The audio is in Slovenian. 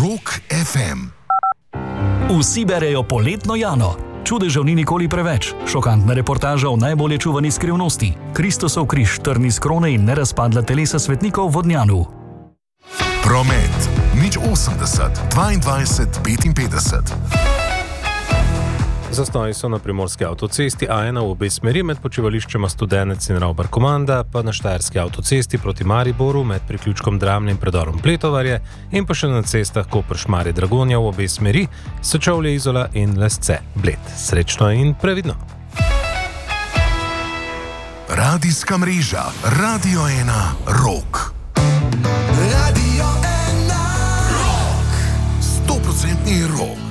Rock FM. Vsi berejo Poletno Jano. Čudežev ni nikoli preveč. Šokantna reportaža o najbolje čuvani skrivnosti. Kristusov križ, trni z krone in nerazpadla telesa svetnikov v Vodnjanu. Promet. 080 22 55. Zastoji so na primorski avtocesti A1 v obe smeri med počivališčema Studenec in Ravbar Komanda, pa na štajerski avtocesti proti Mariboru med priključkom Dramlje in predorom Pletovarje in pa še na cestah Koper-Šmarje Dragonja v obe smeri, Sečovlje Izola in Lesce Bled. Srečno in previdno. Radijska mreža Radio 1 Rock. Radio 1 Rock. 100% rock.